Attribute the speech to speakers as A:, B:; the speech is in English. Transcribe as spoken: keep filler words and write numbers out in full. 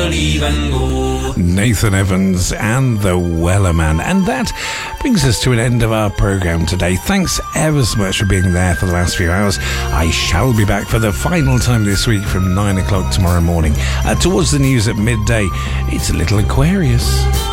A: Nathan Evans and the Wellerman. And that brings us to an end of our programme today. Thanks ever so much for being there for the last few hours. I shall be back for the final time this week from nine o'clock tomorrow morning. Uh, towards the news at midday, it's Little Aquarius.